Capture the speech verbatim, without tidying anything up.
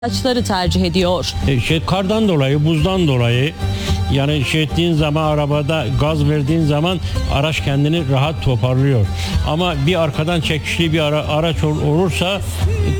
araçları tercih ediyor. E, şey, kardan dolayı, buzdan dolayı yani şey ettiğin zaman arabada gaz verdiğin zaman araç kendini rahat toparlıyor. Ama bir arkadan çekişli bir ara, araç ol, olursa